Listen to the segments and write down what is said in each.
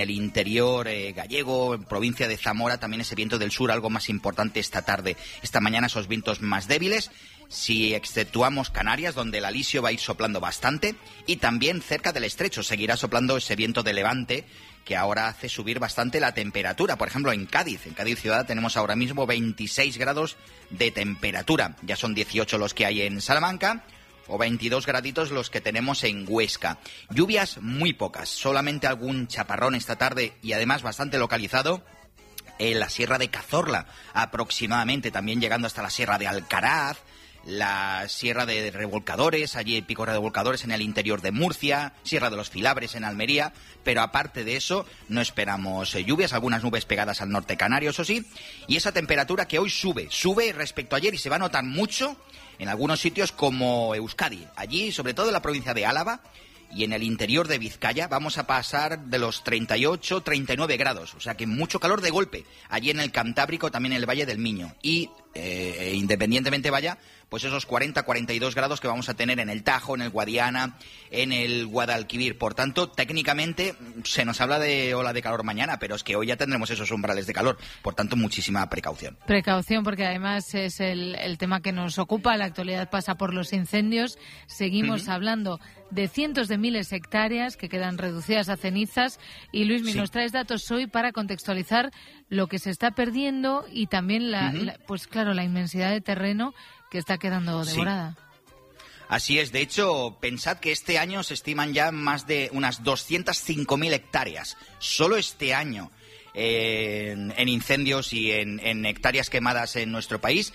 el interior gallego, en provincia de Zamora, también ese viento del sur, algo más importante esta tarde. Esta mañana esos vientos más débiles, si exceptuamos Canarias, donde el alisio va a ir soplando bastante, y también cerca del estrecho seguirá soplando ese viento de levante, que ahora hace subir bastante la temperatura. Por ejemplo, en Cádiz ciudad, tenemos ahora mismo 26 grados de temperatura. Ya son 18 los que hay en Salamanca, o 22 graditos los que tenemos en Huesca. Lluvias muy pocas, solamente algún chaparrón esta tarde y además bastante localizado en la Sierra de Cazorla, aproximadamente, también llegando hasta la Sierra de Alcaraz, la Sierra de Revolcadores, allí el Pico de Revolcadores en el interior de Murcia, Sierra de los Filabres en Almería, pero aparte de eso no esperamos lluvias, algunas nubes pegadas al norte canario, eso sí, y esa temperatura que hoy sube respecto a ayer y se va a notar mucho en algunos sitios como Euskadi, allí sobre todo en la provincia de Álava y en el interior de Vizcaya vamos a pasar de los 38, 39 grados, o sea que mucho calor de golpe, allí en el Cantábrico, también en el Valle del Miño, y independientemente vaya, pues esos 40, 42 grados que vamos a tener en el Tajo, en el Guadiana, en el Guadalquivir. Por tanto, técnicamente se nos habla de ola de calor mañana, pero es que hoy ya tendremos esos umbrales de calor. Por tanto, muchísima precaución. Precaución, porque además es el tema que nos ocupa. La actualidad pasa por los incendios. Seguimos hablando de cientos de miles de hectáreas que quedan reducidas a cenizas. Y Luismi, nos traes datos hoy para contextualizar lo que se está perdiendo y también pues claro, la inmensidad de terreno que está quedando devorada. Sí. Así es. De hecho, pensad que este año se estiman ya más de unas 205.000 hectáreas. Solo este año en incendios y en hectáreas quemadas en nuestro país.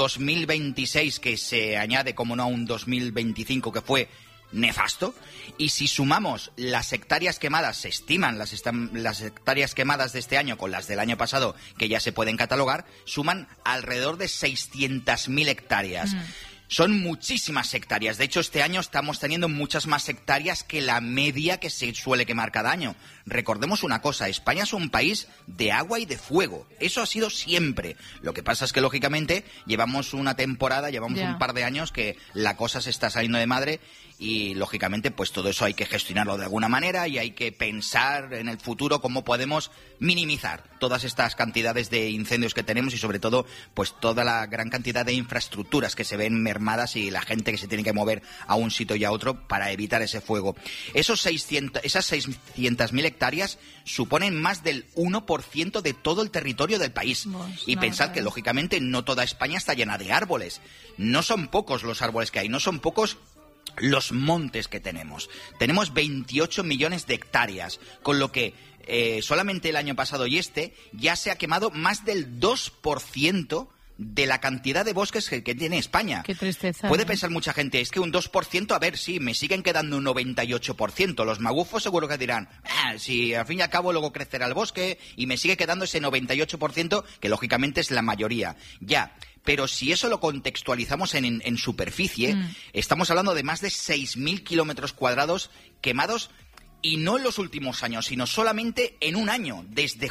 2026 que se añade, como no, a un 2025 que fue nefasto. Y si sumamos las hectáreas quemadas, se estiman las hectáreas quemadas de este año con las del año pasado, que ya se pueden catalogar, suman alrededor de 600.000 hectáreas. Son muchísimas hectáreas. De hecho, este año estamos teniendo muchas más hectáreas que la media que se suele quemar cada año. Recordemos una cosa, España es un país de agua y de fuego. Eso ha sido siempre. Lo que pasa es que, lógicamente, llevamos una temporada, llevamos un par de años que la cosa se está saliendo de madre y, lógicamente, pues todo eso hay que gestionarlo de alguna manera y hay que pensar en el futuro cómo podemos minimizar todas estas cantidades de incendios que tenemos y, sobre todo, pues toda la gran cantidad de infraestructuras que se ven mermadas y la gente que se tiene que mover a un sitio y a otro para evitar ese fuego. Esas 600.000 hectáreas suponen más del 1% de todo el territorio del país. Y pensad que, lógicamente, no toda España está llena de árboles. No son pocos los árboles que hay, no son pocos los montes que tenemos. Tenemos 28 millones de hectáreas, con lo que solamente el año pasado y ya se ha quemado más del 2% de la cantidad de bosques que tiene España. Qué tristeza. Puede pensar mucha gente, es que un 2%, a ver, sí, me siguen quedando un 98%. Los magufos seguro que dirán, si al fin y al cabo luego crecerá el bosque y me sigue quedando ese 98%, que lógicamente es la mayoría. Ya. Pero si eso lo contextualizamos en superficie, estamos hablando de más de 6.000 kilómetros cuadrados quemados, y no en los últimos años, sino solamente en un año, desde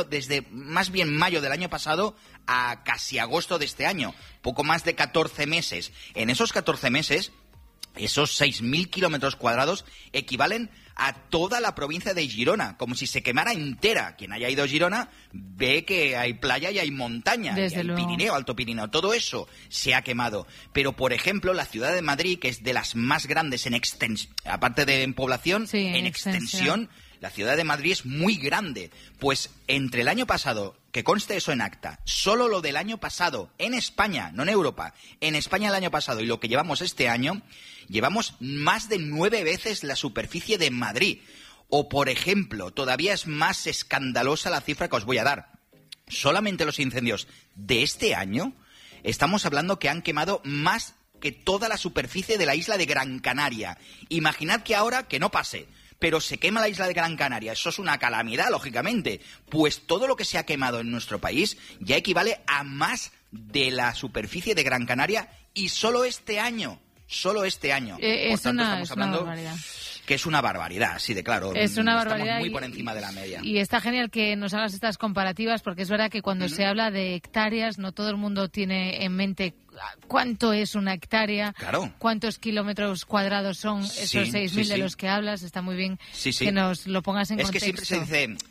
más bien mayo del año pasado a casi agosto de este año, poco más de 14 meses. En esos 14 meses, esos 6.000 kilómetros cuadrados equivalen a toda la provincia de Girona, como si se quemara entera. Quien haya ido a Girona ve que hay playa y hay montaña, desde y hay luego. Pirineo, Alto Pirineo, todo eso se ha quemado. Pero, por ejemplo, la ciudad de Madrid, que es de las más grandes en extensión, aparte de en población, en extensión, la ciudad de Madrid es muy grande. Pues entre el año pasado, que conste eso en acta, solo lo del año pasado, en España, no en Europa, en España el año pasado y lo que llevamos este año, llevamos más de 9 veces la superficie de Madrid. O, por ejemplo, todavía es más escandalosa la cifra que os voy a dar. Solamente los incendios de este año, estamos hablando que han quemado más que toda la superficie de la isla de Gran Canaria. Imaginad que ahora, que no pase, pero se quema la isla de Gran Canaria. Eso es una calamidad, lógicamente. Pues todo lo que se ha quemado en nuestro país ya equivale a más de la superficie de Gran Canaria y solo este año. Por tanto, estamos hablando que es una barbaridad, sí, de claro. Es una barbaridad. Estamos muy por encima de la media. Y está genial que nos hagas estas comparativas, porque es verdad que cuando se habla de hectáreas, no todo el mundo tiene en mente cuánto es una hectárea, claro, cuántos kilómetros cuadrados son esos 6.000 de los que hablas. Está muy bien que nos lo pongas en contexto. Es que siempre se dice,